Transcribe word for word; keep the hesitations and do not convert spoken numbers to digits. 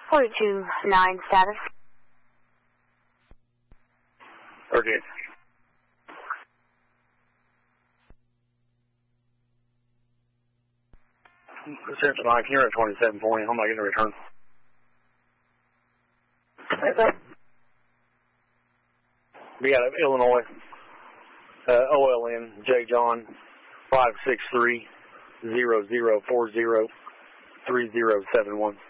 forty-two nine status. Okay. Central Mike, you're at twenty-seven point. I'm not getting a return. Okay. We got Illinois, uh, O L N, J. John, five six three, zero zero four zero, three zero seven one.